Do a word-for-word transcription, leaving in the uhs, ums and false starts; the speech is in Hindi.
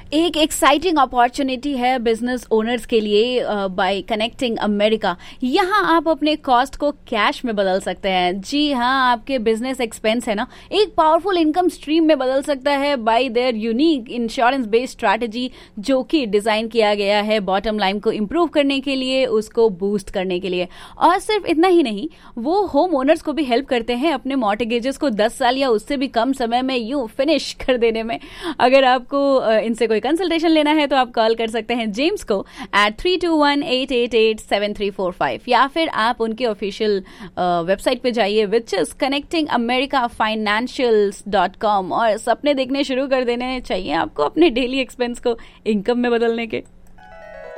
एक एक्साइटिंग अपॉर्चुनिटी है बिजनेस ओनर्स के लिए बाय कनेक्टिंग अमेरिका। यहाँ आप अपने कॉस्ट को कैश में बदल सकते हैं। जी हाँ, आपके बिजनेस एक्सपेंस है ना, एक पावरफुल इनकम स्ट्रीम में बदल सकता है bye there unique insurance based strategy, जो कि डिजाइन किया गया है बॉटम लाइन को इम्प्रूव करने के लिए, उसको बूस्ट करने के लिए। और सिर्फ इतना ही नहीं, वो होम ओनर्स को भी हेल्प करते हैं अपने मॉर्टगेजेस को दस साल या उससे भी कम समय में यूं फिनिश कर देने में। अगर आपको इनसे कोई कंसल्टेशन लेना है तो आप कॉल कर सकते हैं जेम्स को eight three to one eight eight eight seven three four five, या फिर आप उनके ऑफिशियल वेबसाइट पे जाइए which is connecting America financials dot com, और सपने देखने शुरू कर देने चाहिए आपको अपने डेली एक्सपेंस को इनकम में बदलने के।